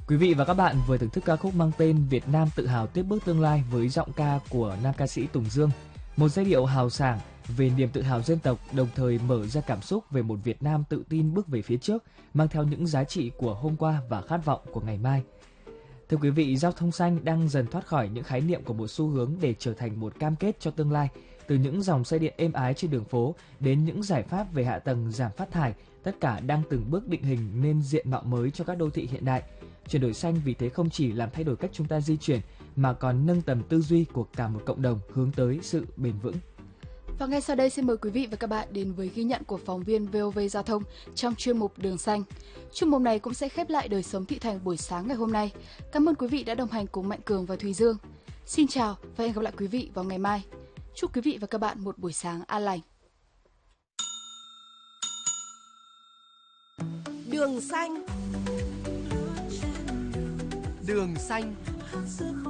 Quý vị và các bạn vừa thưởng thức ca khúc mang tên Việt Nam tự hào tiếp bước tương lai với giọng ca của nam ca sĩ Tùng Dương. Một giai điệu hào sảng về niềm tự hào dân tộc, đồng thời mở ra cảm xúc về một Việt Nam tự tin bước về phía trước, mang theo những giá trị của hôm qua và khát vọng của ngày mai. Thưa quý vị, giao thông xanh đang dần thoát khỏi những khái niệm của một xu hướng để trở thành một cam kết cho tương lai. Từ những dòng xe điện êm ái trên đường phố đến những giải pháp về hạ tầng giảm phát thải, tất cả đang từng bước định hình nên diện mạo mới cho các đô thị hiện đại. Chuyển đổi xanh vì thế không chỉ làm thay đổi cách chúng ta di chuyển mà còn nâng tầm tư duy của cả một cộng đồng hướng tới sự bền vững. Và ngay sau đây xin mời quý vị và các bạn đến với ghi nhận của phóng viên VOV Giao thông trong chuyên mục Đường Xanh. Chuyên mục này cũng sẽ khép lại đời sống thị thành buổi sáng ngày hôm nay. Cảm ơn quý vị đã đồng hành cùng Mạnh Cường và Thùy Dương. Xin chào và hẹn gặp lại quý vị vào ngày mai. Chúc quý vị và các bạn một buổi sáng an lành. Đường Xanh. Đường Xanh.